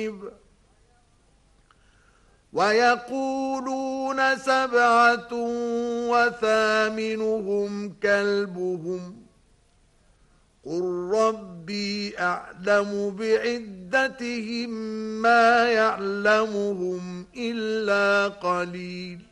قريب ويقولون 7 وثامنهم كلبهم قل ربي أعلم بعدتهم ما يعلمهم إلا قليل